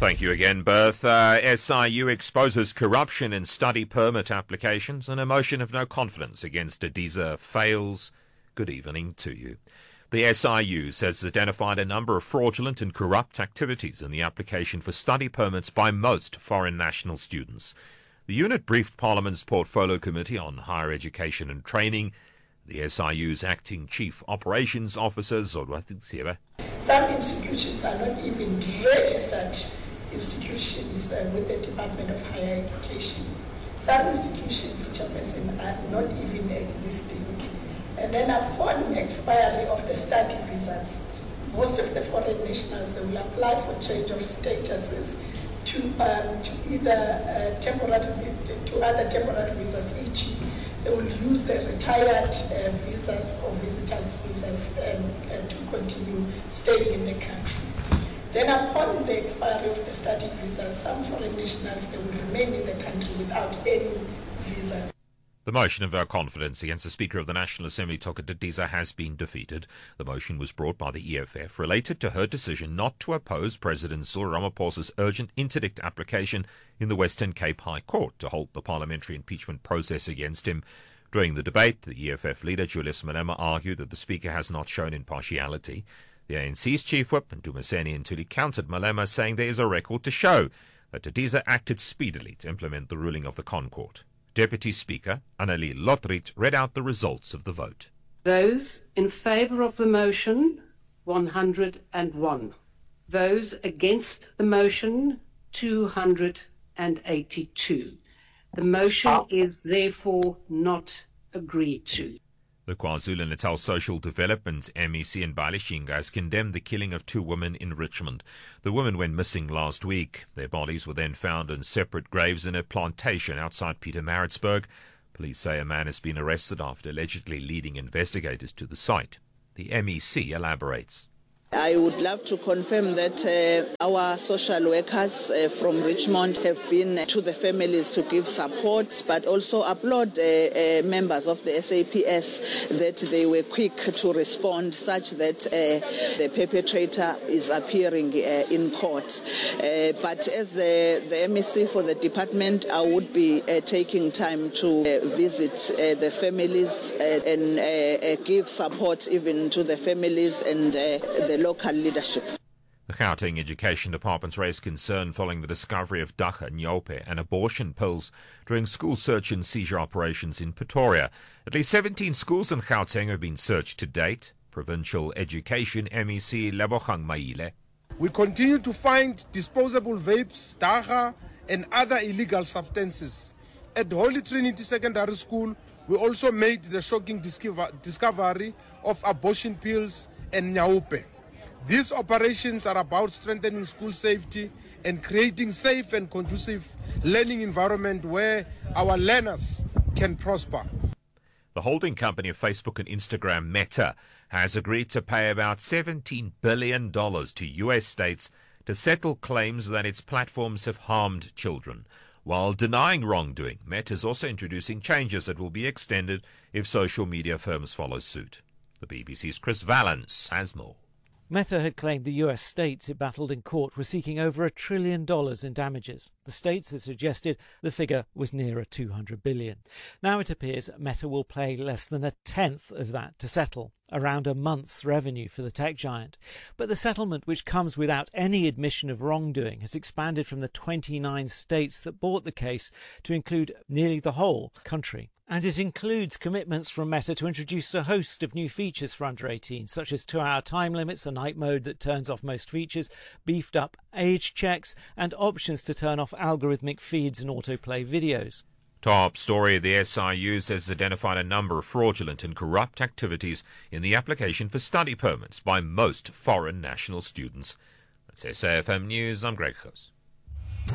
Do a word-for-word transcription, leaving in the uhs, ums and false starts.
Thank you again, Berth. Uh, S I U exposes corruption in study permit applications and a motion of no confidence against Adisa fails. Good evening to you. The S I U says it's identified a number of fraudulent and corrupt activities in the application for study permits by most foreign national students. The unit briefed Parliament's Portfolio Committee on Higher Education and Training. The S I U's acting Chief Operations Officer, Zodwa Tsieba. Some institutions are not even registered institutions uh, with the Department of Higher Education. Some institutions, Chairperson, are not even existing. And then upon expiry of the study visas, most of the foreign nationals, they will apply for change of statuses to, um, to either uh, temporary, to other temporary visas each. They will use the retired uh, visas or visitors visas um, uh, to continue staying in the country. Then upon the expiry of the study visa, some foreign nationals, they will remain in the country without any visa. The motion of no confidence against the Speaker of the National Assembly, Thoko Didiza, has been defeated. The motion was brought by the E F F related to her decision not to oppose President Cyril Ramaphosa's urgent interdict application in the Western Cape High Court to halt the parliamentary impeachment process against him. During the debate, the E F F leader Julius Malema argued that the Speaker has not shown impartiality. The A N C's chief whip, Ndumiseni Ntuli, countered Malema, saying there is a record to show that Didiza acted speedily to implement the ruling of the ConCourt. Deputy Speaker Annelie Lotriet read out the results of the vote. Those in favour of the motion, one hundred and one. Those against the motion, two hundred eighty-two. The motion is therefore not agreed to. The KwaZulu-Natal Social Development M E C in Balishinga has condemned the killing of two women in Richmond. The women went missing last week. Their bodies were then found in separate graves in a plantation outside Pietermaritzburg. Police say a man has been arrested after allegedly leading investigators to the site. The M E C elaborates. I would love to confirm that uh, our social workers uh, from Richmond have been to the families to give support, but also applaud uh, uh, members of the S A P S that they were quick to respond such that uh, the perpetrator is appearing uh, in court. Uh, but as the, the M E C for the department, I would be uh, taking time to uh, visit uh, the families uh, and uh, uh, give support even to the families and uh, the local leadership. The Gauteng Education Department's raised concern following the discovery of dagga, nyope and abortion pills during school search and seizure operations in Pretoria. At least seventeen schools in Gauteng have been searched to date. Provincial Education M E C Lebogang Maile. We continue to find disposable vapes, dagga and other illegal substances. At Holy Trinity Secondary School, we also made the shocking discovery of abortion pills and nyope. These operations are about strengthening school safety and creating safe and conducive learning environment where our learners can prosper. The holding company of Facebook and Instagram, Meta, has agreed to pay about seventeen billion dollars to U S states to settle claims that its platforms have harmed children. While denying wrongdoing, Meta is also introducing changes that will be extended if social media firms follow suit. The B B C's Chris Valance has more. Meta had claimed the U S states it battled in court were seeking over a trillion dollars in damages. The states had suggested the figure was nearer two hundred billion. Now it appears Meta will pay less than a tenth of that to settle, around a month's revenue for the tech giant. But the settlement, which comes without any admission of wrongdoing, has expanded from the twenty-nine states that brought the case to include nearly the whole country. And it includes commitments from Meta to introduce a host of new features for under eighteen, such as two-hour time limits, a night mode that turns off most features, beefed up age checks, and options to turn off algorithmic feeds and autoplay videos. Top story, the S I U says it's identified a number of fraudulent and corrupt activities in the application for study permits by most foreign national students. That's S A F M News, I'm Greg Hoos.